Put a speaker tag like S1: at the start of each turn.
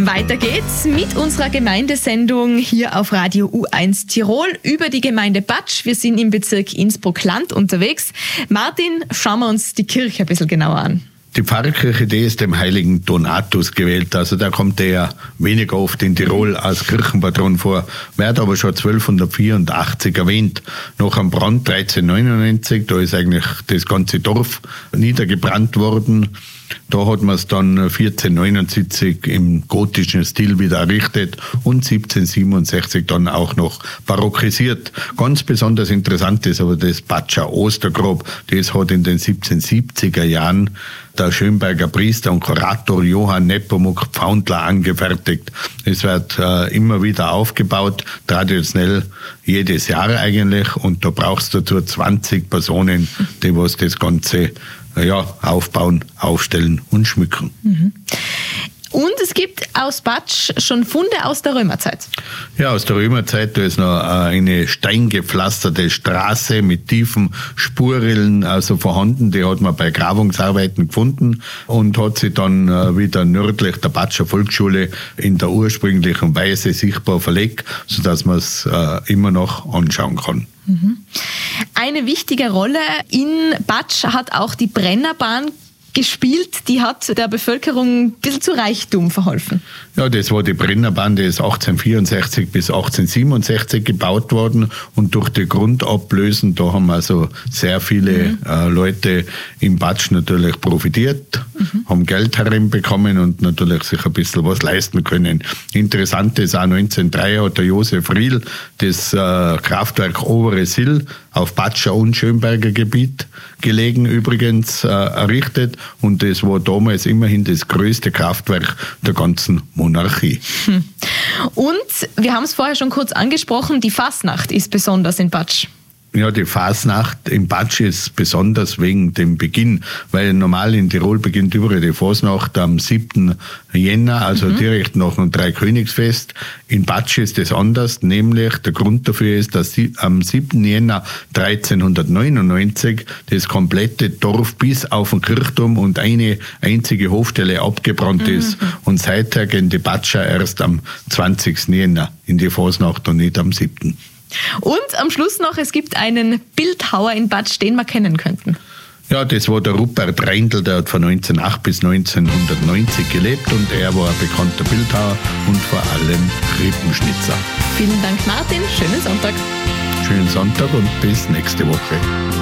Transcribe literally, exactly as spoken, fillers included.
S1: Weiter geht's mit unserer Gemeindesendung hier auf Radio U eins Tirol über die Gemeinde Batsch. Wir sind im Bezirk Innsbruck-Land unterwegs. Martin, schauen wir uns die Kirche ein bisschen genauer an.
S2: Die Pfarrkirche, die ist dem heiligen Donatus gewählt. Also da kommt der ja weniger oft in Tirol als Kirchenpatron vor. Wird aber schon zwölfhundertvierundachtzig erwähnt. Nach einem Brand dreizehnhundertneunundneunzig, da ist eigentlich das ganze Dorf niedergebrannt worden. Da hat man es dann vierzehnhundertneunundsiebzig im gotischen Stil wieder errichtet und siebzehnhundertsiebenundsechzig dann auch noch barockisiert. Ganz besonders interessant ist aber das Batscher Ostergrab. Das hat in den siebzehnhundertsiebziger Jahren der Schönberger Priester und Kurator Johann Nepomuk Pfaundler angefertigt. Es wird äh, immer wieder aufgebaut, traditionell jedes Jahr eigentlich, und da brauchst du dazu zwanzig Personen, die was das Ganze ja, aufbauen, aufstellen und schmücken.
S1: Mhm. Und es gibt aus Batsch schon Funde aus der Römerzeit.
S2: Ja, aus der Römerzeit, da ist noch eine steingepflasterte Straße mit tiefen Spurrillen also vorhanden. Die hat man bei Grabungsarbeiten gefunden und hat sie dann wieder nördlich der Batscher Volksschule in der ursprünglichen Weise sichtbar verlegt, sodass man es immer noch anschauen kann.
S1: Eine wichtige Rolle in Batsch hat auch die Brennerbahn gespielt. Die hat der Bevölkerung ein bisschen zu Reichtum verholfen.
S2: Ja, das war die Brennerbahn, die ist achtzehnhundertvierundsechzig bis achtzehnhundertsiebenundsechzig gebaut worden, und durch die Grundablösen, da haben also sehr viele mhm. äh, Leute im Batsch natürlich profitiert, mhm. haben Geld hereinbekommen und natürlich sich ein bisschen was leisten können. Interessant ist auch neunzehnhundertdrei hat der Josef Riel das äh, Kraftwerk Obere Sill auf Batscher und Schönberger Gebiet gelegen übrigens äh, errichtet, und das war damals immerhin das größte Kraftwerk der ganzen Monarchie.
S1: Hm. Und wir haben es vorher schon kurz angesprochen, die Fasnacht ist besonders in Batsch.
S2: Ja, die Fasnacht in Batsch ist besonders wegen dem Beginn, weil normal in Tirol beginnt überall die Fasnacht am siebten Jänner, also mhm. direkt nach dem Dreikönigsfest. In Batsch ist das anders, nämlich der Grund dafür ist, dass am siebten Jänner dreizehnhundertneunundneunzig das komplette Dorf bis auf den Kirchturm und eine einzige Hofstelle abgebrannt mhm. ist, und seither gehen die Batscher erst am zwanzigsten Jänner in die Fasnacht und nicht am siebten
S1: Und am Schluss noch, es gibt einen Bildhauer in Batsch, den wir kennen könnten.
S2: Ja, das war der Rupert Reindl, der hat von neunzehnhundertacht bis neunzehnhundertneunzig gelebt, und er war ein bekannter Bildhauer und vor allem Krippenschnitzer.
S1: Vielen Dank, Martin. Schönen Sonntag.
S2: Schönen Sonntag und bis nächste Woche.